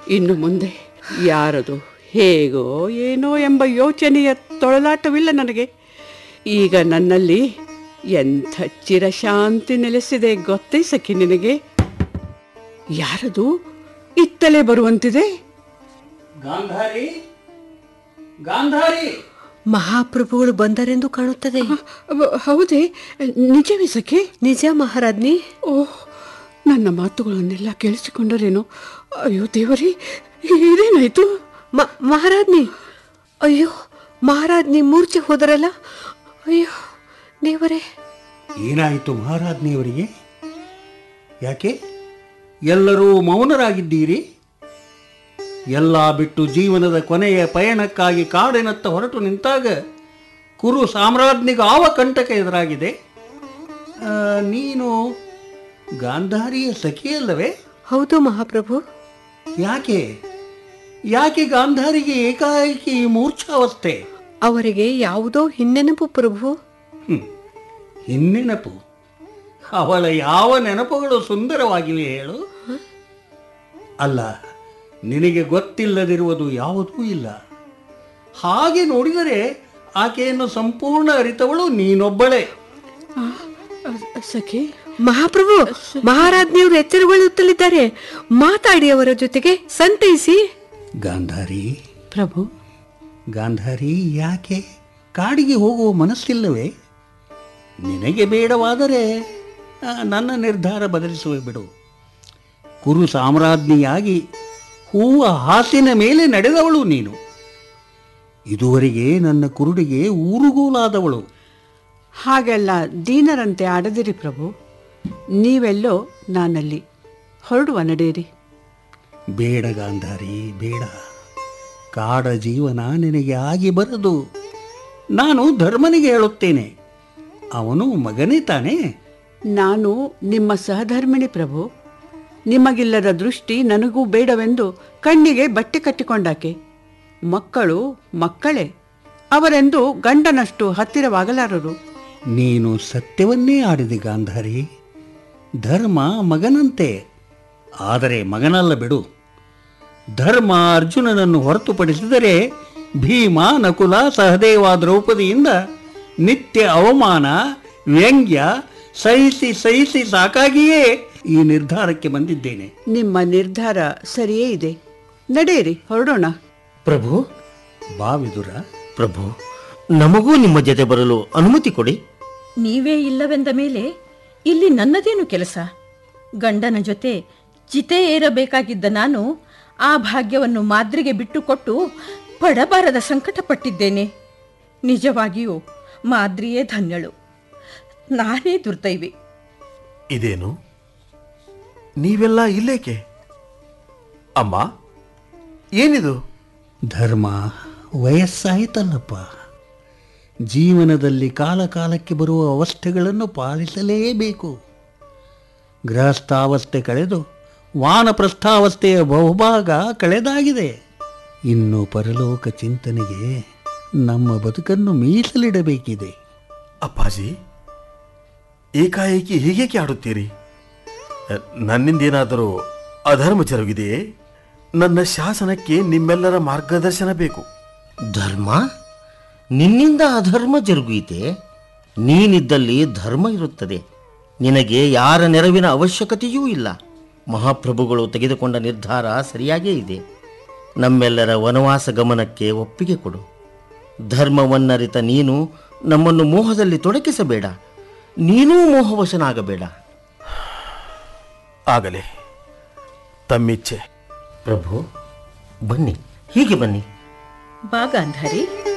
ಇನ್ನು ಮುಂದೆ ಯಾರದು ಹೇಗೋ ಏನೋ ಎಂಬ ಯೋಚನೆಯ ತೊಳಲಾಟವಿಲ್ಲ ನನಗೆ. ಈಗ ನನ್ನಲ್ಲಿ ಎಂಥ ಚಿರಶಾಂತಿ ನೆಲೆಸಿದೆ ಗೊತ್ತೇ ಸಖಿ ನಿನಗೆ. ಯಾರದು ಇತ್ತಲೇ ಬರುವಂತಿದೆ? ಗಾಂಧಾರಿ, ಗಾಂಧಾರಿ! ಮಹಾಪ್ರಭುಗಳು ಬಂದರೆಂದು ಕಾಣುತ್ತದೆ. ಹೌದೇ? ನಿಜವೇ ಸಖಿ? ನಿಜ ಮಹಾರಾಜ್ನಿ. ಓಹ್, ನನ್ನ ಮಾತುಗಳನ್ನೆಲ್ಲ ಕೇಳಿಸಿಕೊಂಡರೇನು? ಅಯ್ಯೋ ದೇವರೇ, ಇದೇನಾಯ್ತು? ಮಹಾರಾಜ್ನಿ, ಅಯ್ಯೋ ಮಹಾರಾಜ್ನಿ ಮೂರ್ಛೆ ಹೋದರಲ್ಲ. ಅಯ್ಯೋ ದೇವರೇ! ಏನಾಯಿತು ಮಹಾರಾಜ್ನಿಯವರಿಗೆ? ಯಾಕೆ ಎಲ್ಲರೂ ಮೌನರಾಗಿದ್ದೀರಿ? ಎಲ್ಲ ಬಿಟ್ಟು ಜೀವನದ ಕೊನೆಯ ಪಯಣಕ್ಕಾಗಿ ಕಾಡಿನತ್ತ ಹೊರಟು ನಿಂತಾಗ ಕುರು ಸಾಮ್ರಾಜ್ಞಿಗೆ ಆವ ಕಂಟಕ ಎದುರಾಗಿದೆ. ನೀನು ಗಾಂಧಾರಿಯ ಸಖಿಯಲ್ಲವೇ? ಹೌದು ಮಹಾಪ್ರಭು. ಯಾಕೆ ಯಾಕೆ ಗಾಂಧಾರಿಗೆ ಏಕಾಏಕಿ ಮೂರ್ಛಾವಸ್ಥೆ? ಅವರಿಗೆ ಯಾವುದೋ ಹಿನ್ನೆನಪು ಪ್ರಭು. ಹಿನ್ನೆನಪು? ಅವಳ ಯಾವ ನೆನಪುಗಳು ಸುಂದರವಾಗಿವೆ ಹೇಳು? ಅಲ್ಲ, ನಿನಗೆ ಗೊತ್ತಿಲ್ಲದಿರುವುದು ಯಾವುದೂ ಇಲ್ಲ. ಹಾಗೆ ನೋಡಿದರೆ ಆಕೆಯನ್ನು ಸಂಪೂರ್ಣ ಅರಿತವಳು ನೀನೊಬ್ಬಳೇ. ಸಖಿ, ಮಹಾಪ್ರಭು, ಮಹಾರಾಜ್ನಿಯವರು ಎಚ್ಚರಗೊಳ್ಳುತ್ತಲಿದ್ದಾರೆ. ಮಾತಾಡಿ ಅವರ ಜೊತೆಗೆ ಸಂತೈಸಿ. ಗಾಂಧಾರಿ ಪ್ರಭು. ಗಾಂಧಾರಿ, ಯಾಕೆ ಕಾಡಿಗೆ ಹೋಗುವ ಮನಸ್ಸಿಲ್ಲವೇ? ನಿನಗೆ ಬೇಡವಾದರೆ ನನ್ನ ನಿರ್ಧಾರ ಬದಲಿಸುವೆ ಬಿಡು. ಕುರು ಸಾಮ್ರಾಜ್ಞಿಯಾಗಿ ಹೂವ ಹಾಸಿನ ಮೇಲೆ ನಡೆದವಳು ನೀನು. ಇದುವರೆಗೆ ನನ್ನ ಕುರುಡಿಗೆ ಊರುಗೋಲಾದವಳು. ಹಾಗೆಲ್ಲ ದೀನರಂತೆ ಆಡದಿರಿ ಪ್ರಭು. ನೀವೆಲ್ಲೋ, ನಾನಲ್ಲಿ. ಹೊರಡುವ, ನಡೆಯಿರಿ. ಬೇಡ ಗಾಂಧಾರಿ, ಬೇಡ. ಕಾಡ ಜೀವನ ನಿನಗೆ ಆಗಿ ಬರದು. ನಾನು ಧರ್ಮನಿಗೆ ಹೇಳುತ್ತೇನೆ. ಅವನು ಮಗನೇ ತಾನೇ. ನಾನು ನಿಮ್ಮ ಸಹಧರ್ಮಿಣಿ ಪ್ರಭು. ನಿಮಗಿಲ್ಲದ ದೃಷ್ಟಿ ನನಗೂ ಬೇಡವೆಂದು ಕಣ್ಣಿಗೆ ಬಟ್ಟೆ ಕಟ್ಟಿಕೊಂಡಾಕೆ. ಮಕ್ಕಳು ಮಕ್ಕಳೇ, ಅವರೆಂದು ಗಂಡನಷ್ಟು ಹತ್ತಿರವಾಗಲಾರರು. ನೀನು ಸತ್ಯವನ್ನೇ ಆಡಿದೆ ಗಾಂಧಾರಿ. ಧರ್ಮ ಮಗನಂತೆ, ಆದರೆ ಮಗನಲ್ಲ ಬಿಡು. ಧರ್ಮ ಅರ್ಜುನನನ್ನು ಹೊರತುಪಡಿಸಿದರೆ ಭೀಮ, ನಕುಲ, ಸಹದೇವ, ದ್ರೌಪದಿಯಿಂದ ನಿತ್ಯ ಅವಮಾನ, ವ್ಯಂಗ್ಯ ಸಹಿಸಿ ಸಹಿಸಿ ಸಾಕಾಗಿಯೇ ಈ ನಿರ್ಧಾರಕ್ಕೆ ಬಂದಿದ್ದೇನೆ. ನಿಮ್ಮ ನಿರ್ಧಾರ ಸರಿಯೇ ಇದೆ. ನಡೆಯಿರಿ, ಹೊರಡೋಣ. ಪ್ರಭು. ಬಾ ವಿದುರ. ಪ್ರಭು, ನಮಗೂ ನಿಮ್ಮ ಜೊತೆ ಬರಲು ಅನುಮತಿ ಕೊಡಿ. ನೀವೇ ಇಲ್ಲವೆಂದ ಮೇಲೆ ಇಲ್ಲಿ ನನ್ನದೇನು ಕೆಲಸ? ಗಂಡನ ಜೊತೆ ಚಿತೆ ಏರಬೇಕಾಗಿದ್ದ ನಾನು ಆ ಭಾಗ್ಯವನ್ನು ಮಾದ್ರಿಗೆ ಬಿಟ್ಟುಕೊಟ್ಟು ಪಡಬಾರದ ಸಂಕಟಪಟ್ಟಿದ್ದೇನೆ. ನಿಜವಾಗಿಯೂ ಮಾದ್ರಿಯೇ ಧನ್ಯಳು, ನಾನೇ ದುರ್ದೈವಿ. ಇದೇನು, ನೀವೆಲ್ಲ ಇಲ್ಲೇಕೆ? ಅಮ್ಮ, ಏನಿದು? ಧರ್ಮ, ವಯಸ್ಸಾಯಿತಲ್ಲಪ್ಪ. ಜೀವನದಲ್ಲಿ ಕಾಲ ಕಾಲಕ್ಕೆ ಬರುವ ಅವಸ್ಥೆಗಳನ್ನು ಪಾಲಿಸಲೇಬೇಕು. ಗೃಹಸ್ಥಾವಸ್ಥೆ ಕಳೆದು ವಾನಪ್ರಸ್ಥಾವಸ್ಥೆಯ ಬಹುಭಾಗ ಕಳೆದಾಗಿದೆ. ಇನ್ನು ಪರಲೋಕ ಚಿಂತನೆಗೆ ನಮ್ಮ ಬದುಕನ್ನು ಮೀಸಲಿಡಬೇಕಿದೆ. ಅಪ್ಪಾಜಿ, ಏಕಾಏಕಿ ಹೀಗೇಕೆ ಆಡುತ್ತೀರಿ? ನನ್ನಿಂದೇನಾದರೂ ಅಧರ್ಮ ಜರುಗಿದೆಯೇ? ನನ್ನ ಶಾಸನಕ್ಕೆ ನಿಮ್ಮೆಲ್ಲರ ಮಾರ್ಗದರ್ಶನ ಬೇಕು. ಧರ್ಮ? ನಿನ್ನಿಂದ ಅಧರ್ಮ ಜರುಗುಯಿತೆ? ನೀನಿದ್ದಲ್ಲಿ ಧರ್ಮ ಇರುತ್ತದೆ. ನಿನಗೆ ಯಾರ ನೆರವಿನ ಅವಶ್ಯಕತೆಯೂ ಇಲ್ಲ. ಮಹಾಪ್ರಭುಗಳು ತೆಗೆದುಕೊಂಡ ನಿರ್ಧಾರ ಸರಿಯಾಗೇ ಇದೆ. ನಮ್ಮೆಲ್ಲರ ವನವಾಸ ಗಮನಕ್ಕೆ ಒಪ್ಪಿಗೆ ಕೊಡು. ಧರ್ಮವನ್ನರಿತ ನೀನು ನಮ್ಮನ್ನು ಮೋಹದಲ್ಲಿ ತೊಡಗಿಸಬೇಡ. ನೀನೂ ಮೋಹವಶನಾಗಬೇಡ. ಆಗಲೇ, ತಮ್ಮಿಚ್ಛೆ. ಪ್ರಭು, ಬನ್ನಿ, ಹೀಗೆ ಬನ್ನಿ. ಬಾ ಗಾಂಧಾರಿ.